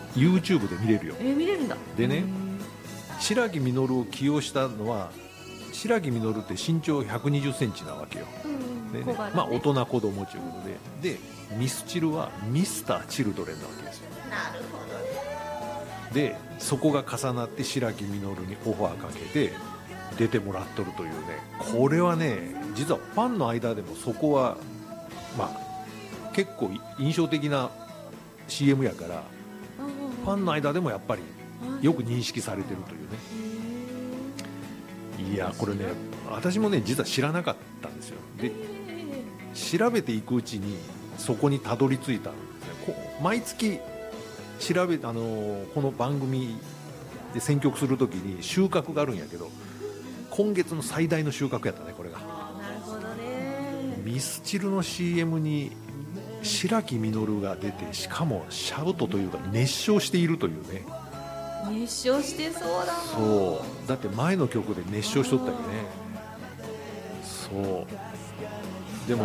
YouTube で見れるよ。 見れるんだ。 でね、白木実を起用したのは、白木実って身長120センチなわけよ。でね、まあ大人子供ということで、ミスチルはミスターチルドレンなわけですよ。 なるほどね。 でそこが重なって白木実にオファーかけて出てもらっとるというね、これはね実はファンの間でもそこはまあ結構印象的な CM やから、ファンの間でもやっぱりよく認識されてるというね。いやこれね、私もね実は知らなかったんですよ。で調べていくうちにそこにたどり着いたんですね。毎月調べこの番組で選曲するときに収穫があるんやけど、今月の最大の収穫やったねこれが。 なるほどね。 ミスチルの CM に白木実が出て、しかもシャウトというか熱唱しているというね。 熱唱してそうだもん。 そうだって前の曲で熱唱しとったよね。そうでも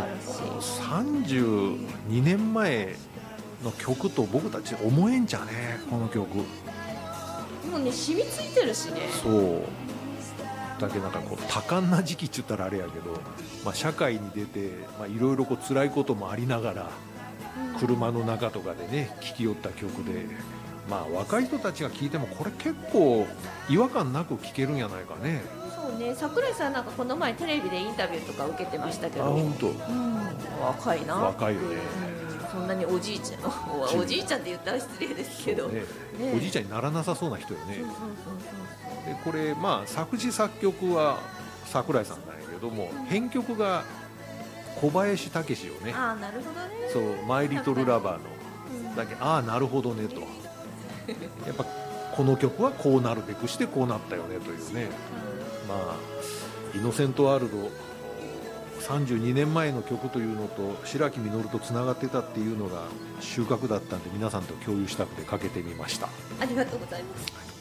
32年前の曲と僕たち思えんじゃねこの曲。 もうね染みついてるしね。 そうだけなんかこう多感な時期っちゅったらあれやけど、まあ、社会に出ていろいろ辛いこともありながら、車の中とかでね聴きよった曲で、まあ若い人たちが聴いてもこれ結構違和感なく聴けるんやないかね。 そうね、桜井さんなんかこの前テレビでインタビューとか受けてましたけど、 本当、 若いな。 若いよね。 そんなにおじいちゃんおじいちゃんって言ったら失礼ですけど、 ね、おじいちゃんにならなさそうな人よね。でこれまあ作詞作曲は桜井さんなんやけども、編曲が小林武史よね。 ああなるほどね。 そうマイリトルラバーの、だけああなるほどねとやっぱこの曲はこうなるべくしてこうなったよねというね。まあイノセントワールド32年前の曲というのと白木実とつながってたっていうのが収穫だったんで、皆さんと共有したくてかけてみました。 ありがとうございます。